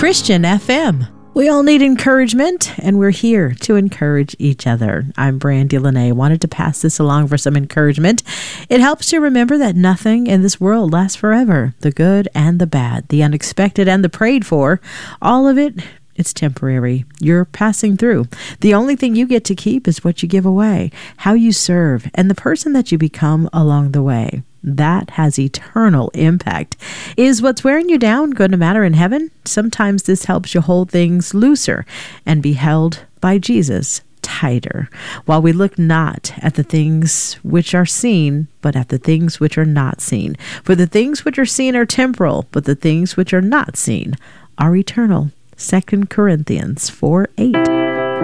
Christian FM. We all need encouragement, and we're here to encourage each other. I'm Brandy Lene. Wanted to pass this along for some encouragement. It helps to remember that nothing in this world lasts forever. The good and the bad, the unexpected and the prayed for, all of it, it's temporary. You're passing through. The only thing you get to keep is what you give away, how you serve, and the person that you become along the way. That has eternal impact. Is what's wearing you down going to matter in heaven? Sometimes this helps you hold things looser and be held by Jesus tighter, while we look not at the things which are seen, but at the things which are not seen. For the things which are seen are temporal, but the things which are not seen are eternal. 2 Corinthians 4:8.